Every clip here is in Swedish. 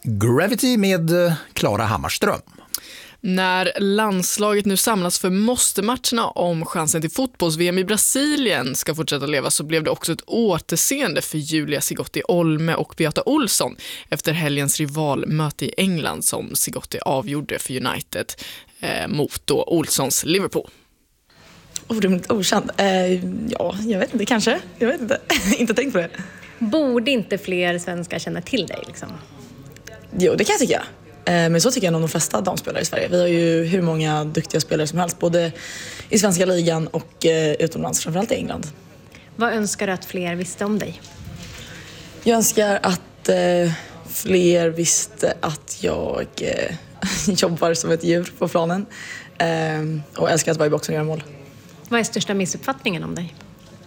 Gravity med Klara Hammarström. När landslaget nu samlas för måste-matcherna om chansen till fotbolls-VM i Brasilien ska fortsätta leva, så blev det också ett återseende för Julia Sigotti Olme och Beata Olsson efter helgens rivalmöte i England som Sigotti avgjorde för United mot då Olssons Liverpool. Orimligt okänd. Ja, jag vet inte, kanske. Jag vet inte. Inte tänkt på det. Borde inte fler svenskar känna till dig liksom? Jo, det kan jag tycka. Men så tycker jag om de flesta damspelare i Sverige. Vi har ju hur många duktiga spelare som helst, både i svenska ligan och utomlands, framförallt i England. Vad önskar du att fler visste om dig? Jag önskar att fler visste att jag jobbar som ett djur på planen och älskar att vara i boxen och göra mål. Vad är största missuppfattningen om dig?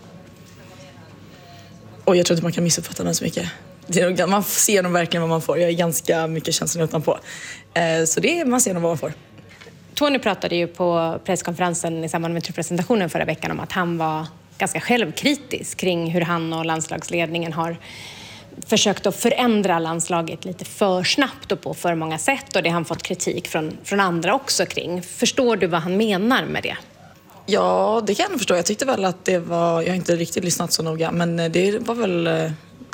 Och jag tror inte man kan missuppfatta den så mycket. Man ser nog verkligen vad man får. Jag är ganska mycket känslan utanpå. Så man ser nog vad man får. Tony pratade ju på presskonferensen i samband med presentationen förra veckan om att han var ganska självkritisk kring hur han och landslagsledningen har försökt att förändra landslaget lite för snabbt och på för många sätt. Och det har han fått kritik från andra också kring. Förstår du vad han menar med det? Ja, det kan jag förstå. Jag tyckte väl att det var... Jag har inte riktigt lyssnat så noga, men det var väl...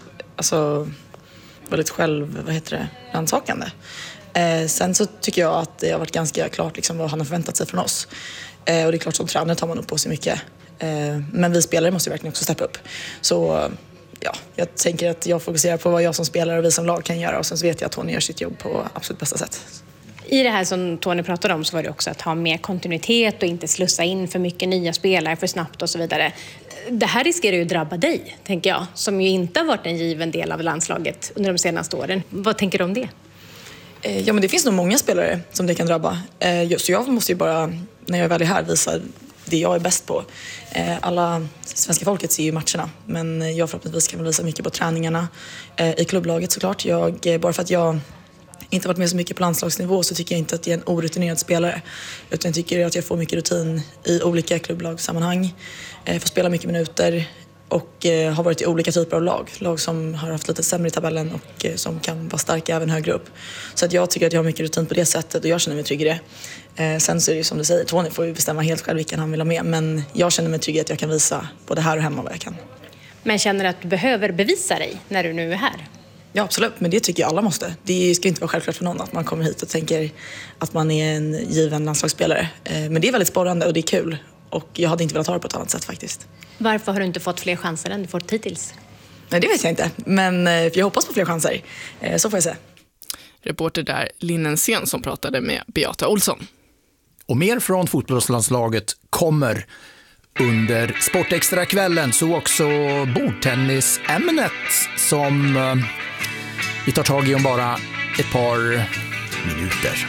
väldigt rannsakande. Sen så tycker jag att det har varit ganska klart liksom vad han har förväntat sig från oss. Och det är klart, som tränare tar man upp på sig mycket. Men vi spelare måste ju verkligen också steppa upp. Så ja, jag tänker att jag fokuserar på vad jag som spelare och vi som lag kan göra. Och sen så vet jag att Tony gör sitt jobb på absolut bästa sätt. I det här som Tony pratade om så var det också att ha mer kontinuitet och inte slussa in för mycket nya spelare för snabbt och så vidare. Det här riskerar ju att drabba dig, tänker jag, som ju inte har varit en given del av landslaget under de senaste åren. Vad tänker du om det? Ja, men det finns nog många spelare som det kan drabba. Så jag måste ju bara, när jag väl är här, visa det jag är bäst på. Alla svenska folket ser ju matcherna, men jag förhoppningsvis kan visa mycket på träningarna i klubblaget såklart. Bara för att jag inte varit med så mycket på landslagsnivå så tycker jag inte att jag är en orutinerad spelare. Utan jag tycker att jag får mycket rutin i olika klubblagssammanhang. Får spela mycket minuter och har varit i olika typer av lag. Lag som har haft lite sämre i tabellen och som kan vara starka även högre upp. Så att jag tycker att jag har mycket rutin på det sättet och jag känner mig trygg i det. Sen så är det ju som du säger, Tony får ju bestämma helt själv vilken han vill ha med. Men jag känner mig trygg att jag kan visa både här och hemma vad jag kan. Men känner du att du behöver bevisa dig när du nu är här? Ja, absolut. Men det tycker jag alla måste. Det ska inte vara självklart för någon att man kommer hit och tänker att man är en given landslagsspelare. Men det är väldigt spännande och det är kul. Och jag hade inte velat ha det på ett annat sätt faktiskt. Varför har du inte fått fler chanser än du fått hittills? Nej, det vet jag inte. Men jag hoppas på fler chanser. Så får jag se. Reporter där Linnen Sen som pratade med Beata Olsson. Och mer från fotbollslandslaget kommer under Sportextra-kvällen, så också bordtennisämnet som vi tar tag i om bara ett par minuter.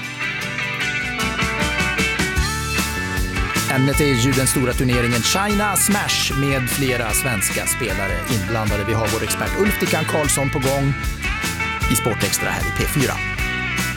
Ämnet är ju den stora turneringen China Smash med flera svenska spelare inblandade. Vi har vår expert Ulf Dickan Karlsson på gång i Sportextra här i P4.